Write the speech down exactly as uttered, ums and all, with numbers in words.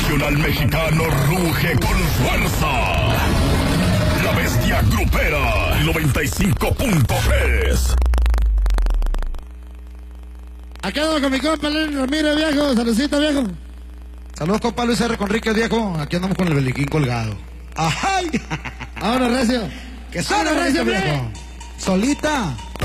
regional mexicano ruge con fuerza. La bestia grupera, noventa y cinco punto tres. Acá vamos con mi compa Lenny Ramírez, viejo. Saludcita, viejo. Saludos, compa Luis R. Conríquez, viejo. Aquí andamos con el beliquín colgado. ¡Ajá! Ahora, recio. ¡Que suena, recio, viejo! Solita.